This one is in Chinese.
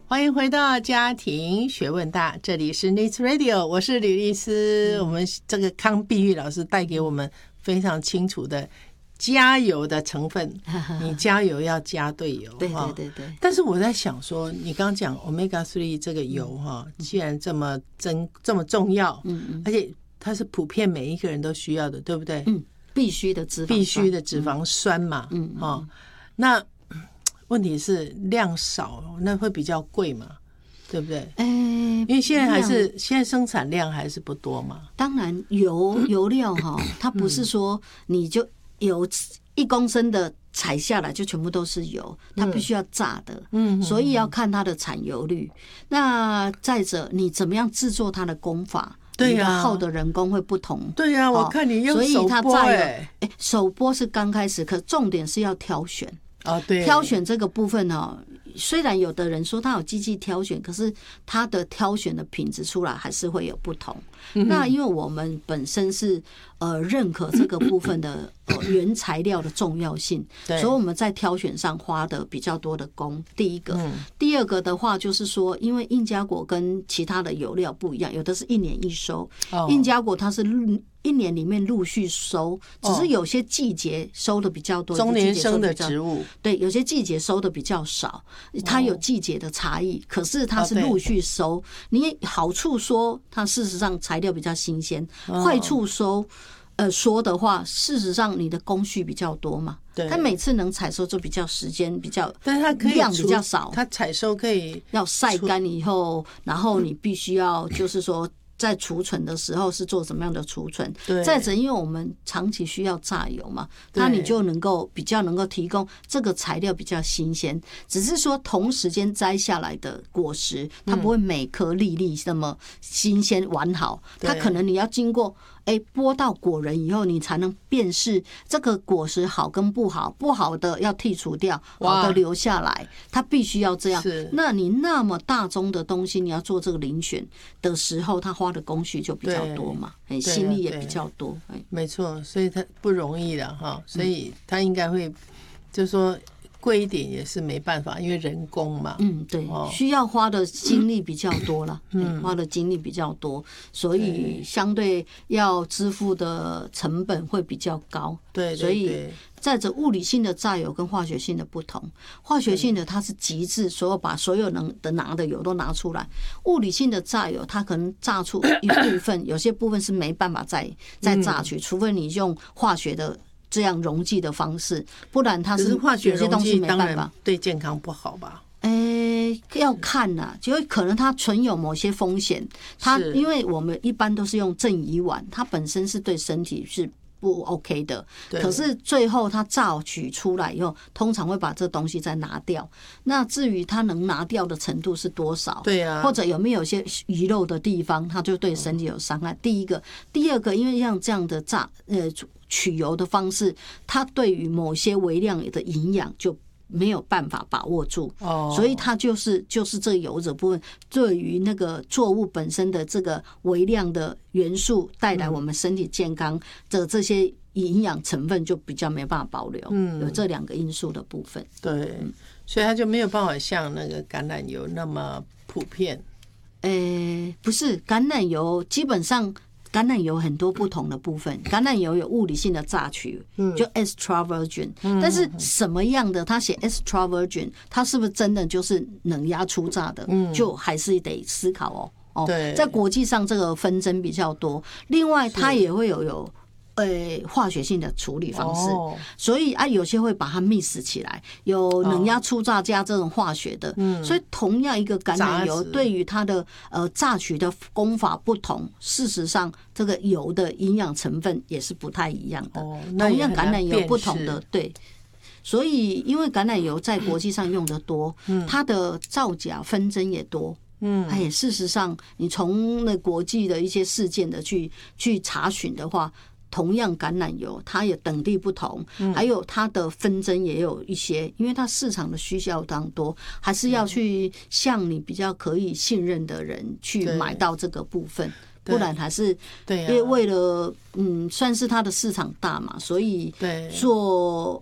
欢迎回到家庭学问大，这里是 Nits Radio， 我是吕丽丝。我们这个康碧玉老师带给我们非常清楚的加油的成分，你加油要加对油。 对对对对。 但是我在想说，你刚刚讲 Omega 3这个油哈，既然这么重要，而且它是普遍每一个人都需要的，对不对？ 必须的脂肪酸嘛。那问题是量少，那会比较贵嘛，对不对？因为现在生产量还是不多嘛。 当然油料哈，它不是说你就有1公升的采下来就全部都是油，它必须要榨的，所以要看它的产油率。那再者，你怎么样制作它的工法？对呀，耗的人工会不同。 对呀，我看你用手剥， 手剥是刚开始，可重点是要挑选。 对， 挑选这个部分呢，虽然有的人说他有机器挑选，可是他的挑选的品质出来还是会有不同。那因为我们本身是认可这个部分的原材料的重要性，所以我们在挑选上花的比较多的工。第一个，第二个的话就是说，因为印加果跟其他的油料不一样，有的是1年1收，印加果它是1年里面陆续收，只是有些季节收的比较多， 中年生的植物， 对，有些季节收的比较少，它有季节的差异，可是它是陆续收。你好处说它事实上材料比较新鲜，坏处说的话，事实上你的工序比较多嘛，它每次能采收就比较时间比较， 但是它可以量比较少， 它采收可以要晒干以后，然后你必须要就是说在储存的时候是做什么样的储存？再者，因为我们长期需要榨油嘛，那你就比较能够提供这个材料比较新鲜。只是说同时间摘下来的果实，它不会每颗粒粒那么新鲜完好，它可能你要经过剥到果仁以后，你才能辨识这个果实好跟不好，不好的要剔除掉，好的留下来，它必须要这样。那你那么大宗的东西，你要做这个遴选的时候，它花的工序就比较多嘛，心力也比较多。 没错，所以它不容易的哈，所以它应该会就是说贵一点也是没办法，因为人工嘛。 对，需要花的精力比较多了，花的精力比较多，所以相对要支付的成本会比较高。 对， 所以再者物理性的榨油跟化学性的不同，化学性的它是极致，把所有能拿的油都拿出来。物理性的榨油，它可能榨出一部分，有些部分是没办法再榨取，除非你用化学的这样溶剂的方式，不然它是化学有些东西没办法， 对健康不好吧？ 要看啦，就可能它存有某些风险。它因为我们一般都是用正乙烷，它本身是对身体是不 OK 的，可是最后它榨取出来以后，通常会把这东西再拿掉。那至于它能拿掉的程度是多少，对啊，或者有没有些遗漏的地方，它就对身体有伤害。第一个，第二个，因为像这样的取油的方式，它对于某些微量的营养就没有办法把握住，所以它就是这个油脂部分对于那个作物本身的这个微量的元素带来我们身体健康的这些营养成分就比较没办法保留，有这2个因素的部分。 对，所以它就没有办法像那个橄榄油那么普遍。 不是，橄榄油基本上。橄榄油很多不同的部分，橄榄油有物理性的榨取，就 extra virgin，但是什么样的它写 extra virgin， 它是不是真的就是冷压初榨的，就还是得思考哦。在国际上这个纷争比较多，另外它也会有化学性的处理方式，所以有些会把它 mix 起来，有冷压初榨加这种化学的，所以同样一个橄榄油对于它的榨取的功法不同，事实上这个油的营养成分也是不太一样的。同样橄榄油不同的，对。所以因为橄榄油在国际上用的多，它的造假纷争也多。事实上你从那国际的一些事件的去查询的话，同样橄榄油它也等地不同，还有它的纷争也有一些，因为它市场的需要当多，还是要去向你比较可以信任的人去买到这个部分，不然还是因为为了算是它的市场大嘛，所以做